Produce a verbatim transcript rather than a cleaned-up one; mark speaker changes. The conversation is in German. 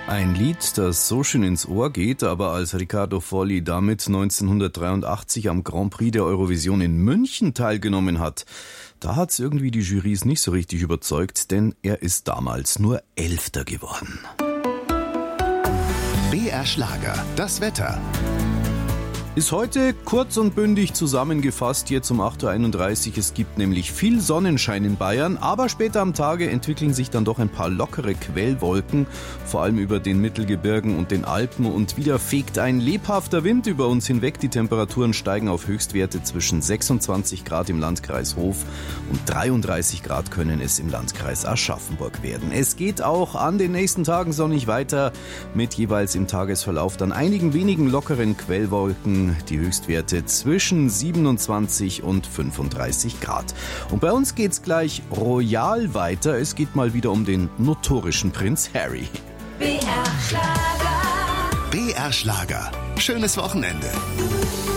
Speaker 1: Ein Lied, das so schön ins Ohr geht, aber als Riccardo Folli damit neunzehnhundertdreiundachtzig am Grand Prix der Eurovision in München teilgenommen hat, da hat's irgendwie die Jurys nicht so richtig überzeugt, denn er ist damals nur Elfter geworden.
Speaker 2: B R Schlager, das Wetter.
Speaker 1: Ist heute kurz und bündig zusammengefasst, jetzt um acht Uhr einunddreißig. Es gibt nämlich viel Sonnenschein in Bayern, aber später am Tage entwickeln sich dann doch ein paar lockere Quellwolken, vor allem über den Mittelgebirgen und den Alpen, und wieder fegt ein lebhafter Wind über uns hinweg. Die Temperaturen steigen auf Höchstwerte zwischen sechsundzwanzig Grad im Landkreis Hof und dreiunddreißig Grad können es im Landkreis Aschaffenburg werden. Es geht auch an den nächsten Tagen sonnig weiter, mit jeweils im Tagesverlauf dann einigen wenigen lockeren Quellwolken. Die Höchstwerte zwischen siebenundzwanzig und fünfunddreißig Grad. Und bei uns geht's gleich royal weiter. Es geht mal wieder um den notorischen Prinz Harry.
Speaker 2: B R Schlager. B R Schlager. Schönes Wochenende.